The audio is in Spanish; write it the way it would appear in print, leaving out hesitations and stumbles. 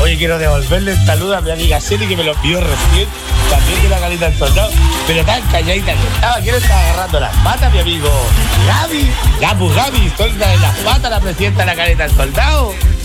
Oye, quiero devolverle el saludo a mi amiga Seri, que me lo envió recién, también de la Caleta del Soldado, pero tan calladita que estaba. ¿Quién está agarrando las patas, mi amigo? Gaby, Gaby, suelta de las patas la presidenta de la Caleta del Soldado.